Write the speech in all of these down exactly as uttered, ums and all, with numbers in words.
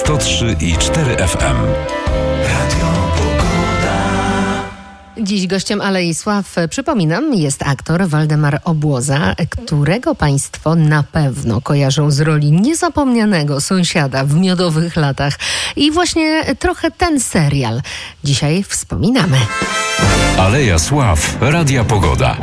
sto trzy i cztery F M. Radio Pogoda. Dziś gościem Alei Sław, przypominam, jest aktor Waldemar Obłoza, którego państwo na pewno kojarzą z roli niezapomnianego sąsiada w Miodowych latach. I właśnie trochę ten serial dzisiaj wspominamy. Aleja Sław, Radia Pogoda.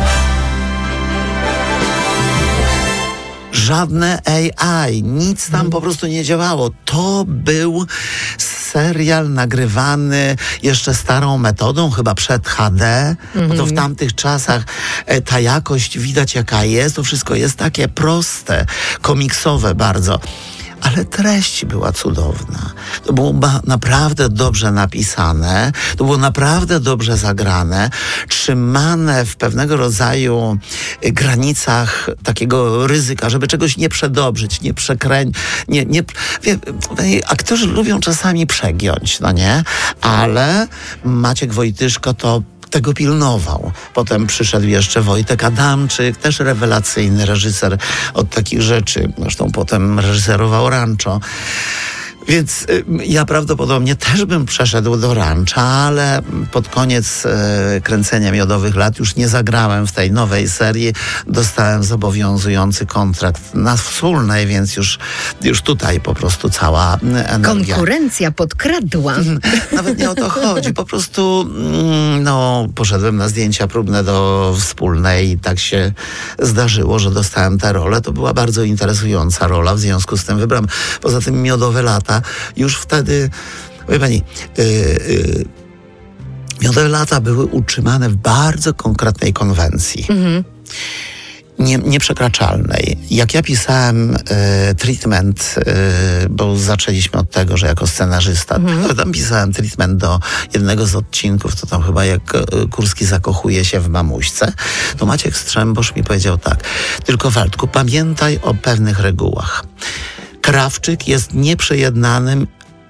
Żadne A I, nic tam po prostu nie działało. To był serial nagrywany jeszcze starą metodą, chyba przed H D, mm-hmm. bo to w tamtych czasach e, ta jakość widać jaka jest, to wszystko jest takie proste, komiksowe bardzo. Ale treść była cudowna. To było ba- naprawdę dobrze napisane, to było naprawdę dobrze zagrane, trzymane w pewnego rodzaju granicach takiego ryzyka, żeby czegoś nie przedobrzyć, nie przekręcić. Nie, nie, wie, aktorzy lubią czasami przegiąć, no nie? Ale Maciek Wojtyszko to tego pilnował. Potem przyszedł jeszcze Wojtek Adamczyk, też rewelacyjny reżyser od takich rzeczy. Zresztą potem reżyserował Rancho. Więc y, ja prawdopodobnie też bym przeszedł do Rancha, ale pod koniec y, kręcenia Miodowych lat już nie zagrałem w tej nowej serii. Dostałem zobowiązujący kontrakt na wspólnej, więc już, już tutaj po prostu cała energia. Konkurencja podkradła. Nawet nie o to chodzi. Po prostu mm, no, poszedłem na zdjęcia próbne do wspólnej i tak się zdarzyło, że dostałem tę rolę. To była bardzo interesująca rola, w związku z tym wybrałem. Poza tym Miodowe lata już wtedy, wie pani, yy, yy, Miodowe lata były utrzymane w bardzo konkretnej konwencji. Mm-hmm. Nie, nieprzekraczalnej. Jak ja pisałem y, treatment, y, bo zaczęliśmy od tego, że jako scenarzysta, mm-hmm. tam pisałem treatment do jednego z odcinków, to tam chyba jak y, Kurski zakochuje się w mamuśce, to Maciek Strzembosz mi powiedział tak: tylko Waldku, pamiętaj o pewnych regułach. Krawczyk jest nieprzejednanym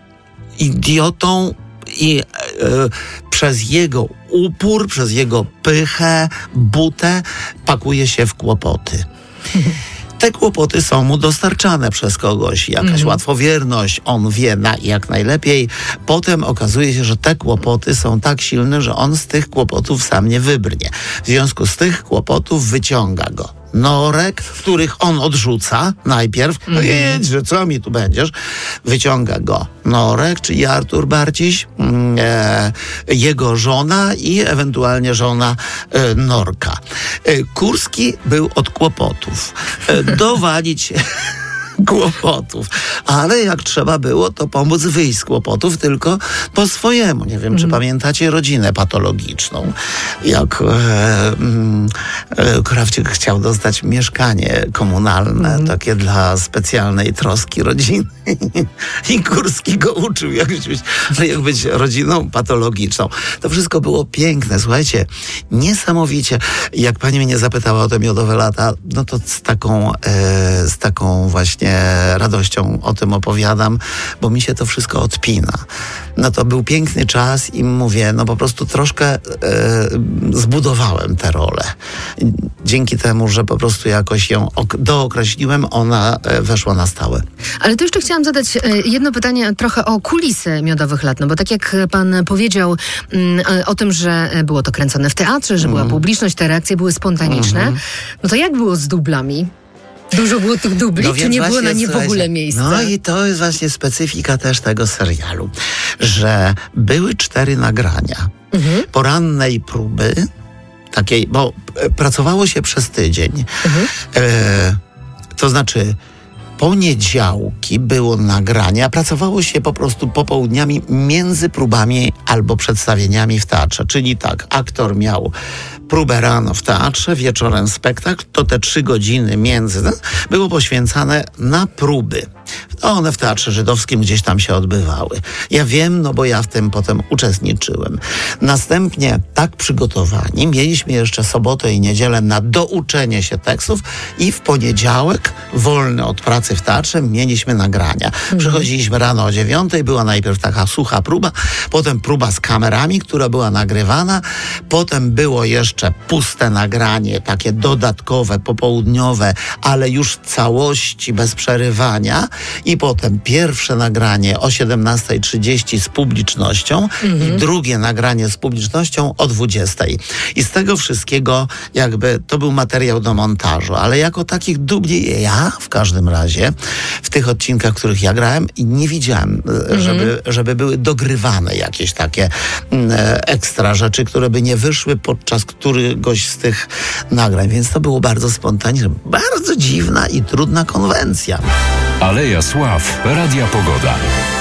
idiotą i e, przez jego upór, przez jego pychę, butę pakuje się w kłopoty. Te kłopoty są mu dostarczane przez kogoś, jakaś mm. łatwowierność, on wie na, jak najlepiej. Potem okazuje się, że te kłopoty są tak silne, że on z tych kłopotów sam nie wybrnie. W związku z tych kłopotów wyciąga go Norek, których on odrzuca najpierw. Mm. No jedź, że co mi tu będziesz? Wyciąga go Norek, czyli Artur Barciś, e, jego żona i ewentualnie żona e, Norka. E, Kurski był od kłopotów. E, dowalić kłopotów. Ale jak trzeba było, to pomóc wyjść z kłopotów, tylko po swojemu. Nie wiem, mm. czy pamiętacie rodzinę patologiczną. Jak e, e, Krawczyk chciał dostać mieszkanie komunalne, mm. takie dla specjalnej troski rodziny. I Kurski go uczył, jak być, jak być rodziną patologiczną. To wszystko było piękne. Słuchajcie, niesamowicie. Jak pani mnie zapytała o te Miodowe lata, no to z taką, e, z taką właśnie radością o tym opowiadam, bo mi się to wszystko odpina. No to był piękny czas i mówię, no po prostu troszkę e, zbudowałem tę rolę. Dzięki temu, że po prostu jakoś ją ok- dookreśliłem, ona e, weszła na stałe. Ale to jeszcze chciałam zadać e, jedno pytanie trochę o kulisy Miodowych lat, no bo tak jak pan powiedział mm, o tym, że było to kręcone w teatrze, że mm. była publiczność, te reakcje były spontaniczne, mm-hmm. no to jak było z dublami? Dużo było tych dubli, no czy nie było na nie w ogóle miejsca? No i to jest właśnie specyfika też tego serialu, że były cztery nagrania mhm. porannej próby, takiej, bo e, pracowało się przez tydzień. Mhm. E, to znaczy poniedziałki było nagranie, a pracowało się po prostu popołudniami między próbami albo przedstawieniami w teatrze. Czyli tak, aktor miał próbę rano w teatrze, wieczorem spektakl, to te trzy godziny między no, było poświęcane na próby. No, one w Teatrze Żydowskim gdzieś tam się odbywały. Ja wiem, no bo ja w tym potem uczestniczyłem. Następnie tak przygotowani mieliśmy jeszcze sobotę i niedzielę na douczenie się tekstów i w poniedziałek, wolny od pracy w teatrze, mieliśmy nagrania. Mhm. Przychodziliśmy rano o dziewiątej, była najpierw taka sucha próba, potem próba z kamerami, która była nagrywana, potem było jeszcze puste nagranie, takie dodatkowe, popołudniowe, ale już w całości, bez przerywania. I i potem pierwsze nagranie o siedemnasta trzydzieści z publicznością mhm. i drugie nagranie z publicznością o dwudziestej. I z tego wszystkiego jakby to był materiał do montażu, ale jako takich dubli ja w każdym razie w tych odcinkach, w których ja grałem, nie widziałem, mhm. żeby, żeby były dogrywane jakieś takie e, ekstra rzeczy, które by nie wyszły podczas któregoś z tych nagrań, więc to było bardzo spontaniczne, bardzo dziwna i trudna konwencja. Aleja Sław, Radia Pogoda.